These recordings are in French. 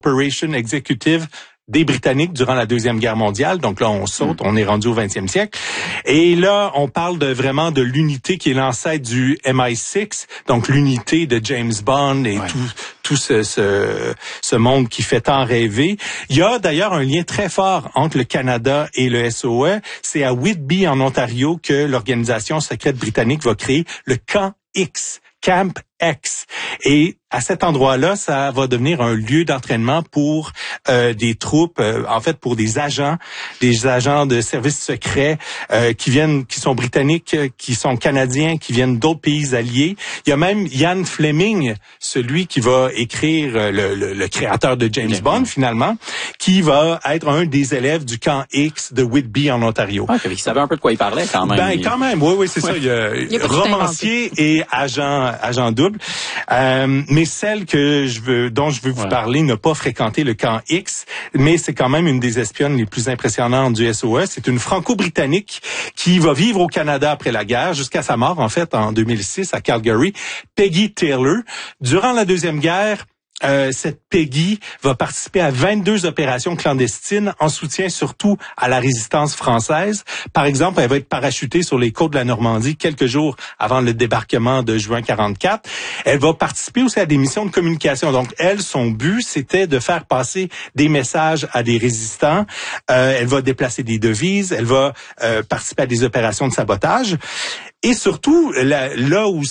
Operation Executive des Britanniques durant la Deuxième Guerre mondiale. Donc là, on saute, on est rendu au 20e siècle. Et là, on parle vraiment de l'unité qui est l'ancêtre du MI6, donc l'unité de James Bond et tout ce monde qui fait tant rêver. Il y a d'ailleurs un lien très fort entre le Canada et le SOE. C'est à Whitby, en Ontario, que l'organisation secrète britannique va créer le Camp X, Camp X. Et à cet endroit-là, ça va devenir un lieu d'entraînement pour des troupes, en fait pour des agents de services secrets qui sont britanniques, qui sont canadiens, qui viennent d'autres pays alliés. Il y a même Ian Fleming, celui qui va écrire le créateur de James Bond finalement, qui va être un des élèves du camp X de Whitby en Ontario. Ah, il savait un peu de quoi il parlait quand même. Ben quand même, oui, c'est ça. Il y a romancier et agent double. Mais celle dont je veux vous parler n'a pas fréquenté le camp X, mais c'est quand même une des espionnes les plus impressionnantes du SOE. C'est une franco-britannique qui va vivre au Canada après la guerre, jusqu'à sa mort, en fait, en 2006, à Calgary, Peggy Taylor. Durant la Deuxième Guerre, cette Peggy va participer à 22 opérations clandestines en soutien surtout à la résistance française. Par exemple, elle va être parachutée sur les côtes de la Normandie quelques jours avant le débarquement de juin 44. Elle va participer aussi à des missions de communication. Donc, son but, c'était de faire passer des messages à des résistants. Elle va déplacer des devises. Elle va participer à des opérations de sabotage. Et surtout, là où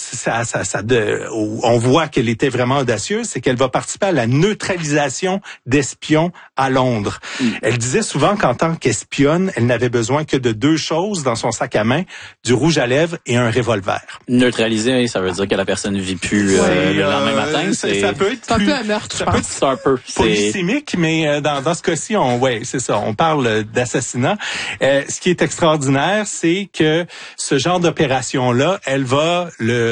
où on voit qu'elle était vraiment audacieuse, c'est qu'elle va participer à la neutralisation d'espions à Londres. Elle disait souvent qu'en tant qu'espionne, elle n'avait besoin que de 2 choses dans son sac à main, du rouge à lèvres et un revolver. Neutraliser, ça veut dire que la personne ne vit plus le lendemain matin. Ça peut être un peu un meurtre, je pense. C'est un peu polysémique, mais dans ce cas-ci, c'est ça. On parle d'assassinat. Ce qui est extraordinaire, c'est que ce genre d'opération là, elle va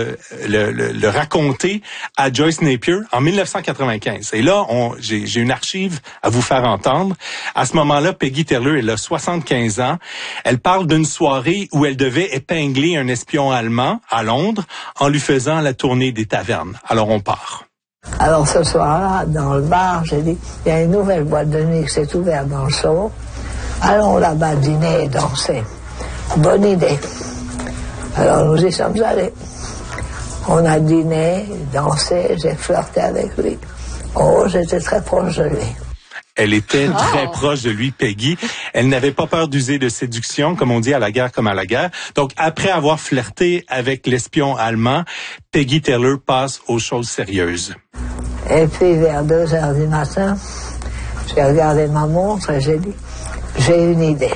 le raconter à Joyce Napier en 1995. Et là, j'ai une archive à vous faire entendre. À ce moment-là, Peggy Taylor, elle a 75 ans. Elle parle d'une soirée où elle devait épingler un espion allemand à Londres en lui faisant la tournée des tavernes. Alors, on part. Alors, ce soir-là, dans le bar, j'ai dit, il y a une nouvelle boîte de nuit qui s'est ouverte dans le Soho. Allons là-bas dîner et danser. Bonne idée. Alors nous y sommes allés. On a dîné, dansé, j'ai flirté avec lui. Oh, j'étais très proche de lui. Elle était très proche de lui, Peggy. Elle n'avait pas peur d'user de séduction, comme on dit à la guerre comme à la guerre. Donc, après avoir flirté avec l'espion allemand, Peggy Taylor passe aux choses sérieuses. Et puis, vers 2h du matin, j'ai regardé ma montre et j'ai dit, j'ai une idée.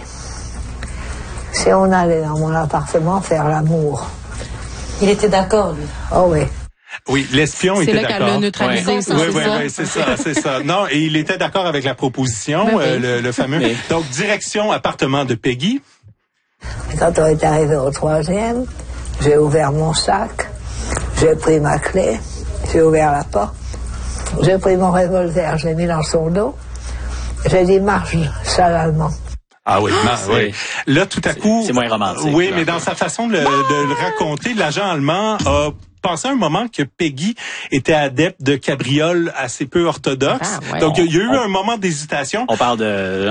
Si on allait dans mon appartement faire l'amour. Il était d'accord, lui. Oh oui. Oui, l'espion était d'accord. C'est là qu'elle l'a neutralisé aussi. Oui, c'est ça. Non, et il était d'accord avec la proposition, le fameux. Mais... Donc, direction appartement de Peggy. Et quand on est arrivé au 3e, j'ai ouvert mon sac, j'ai pris ma clé, j'ai ouvert la porte, j'ai pris mon revolver, je l'ai mis dans son dos, j'ai dit marche, sale allemand. Ah oui, oui. Là, tout à coup... C'est moins romantique. Oui, mais dans sa façon de le raconter, l'agent allemand a pensé un moment que Peggy était adepte de cabrioles assez peu orthodoxes. Ah, ouais. Donc, il y a eu un moment d'hésitation. On parle de...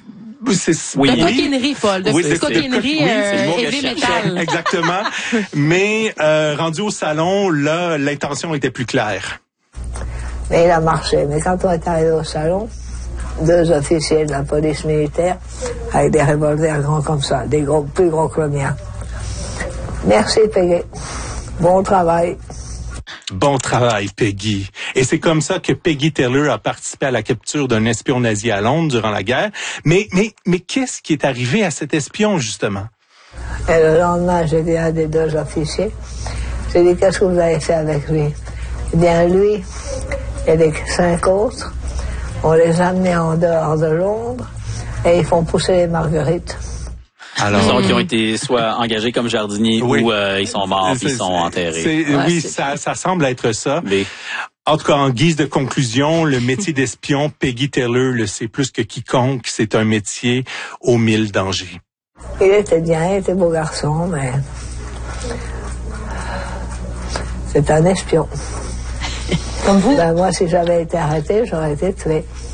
De coquinerie, Paul. De coquinerie heavy metal. Exactement. Mais rendu au salon, là, l'intention était plus claire. Mais il a marché. Mais quand on est arrivé au salon... 2 officiers de la police militaire avec des revolvers grands comme ça, plus gros que le mien. Merci, Peggy. Bon travail. Bon travail, Peggy. Et c'est comme ça que Peggy Taylor a participé à la capture d'un espion nazi à Londres durant la guerre. Mais qu'est-ce qui est arrivé à cet espion, justement? Et le lendemain, j'ai dit à des 2 officiers, j'ai dit, qu'est-ce que vous avez fait avec lui? Eh bien, lui, il y a des 5 autres. On les a amenés en dehors de Londres et ils font pousser les marguerites. Alors, qui ont été soit engagés comme jardiniers ou ils sont morts puis ils sont enterrés. Ça semble être ça. Mais... En tout cas, en guise de conclusion, le métier d'espion, Peggy Taylor le sait plus que quiconque, c'est un métier aux 1000 dangers. Il était bien, il était beau garçon, mais c'est un espion. Comme vous? Ben moi, si j'avais été arrêté, j'aurais été tué.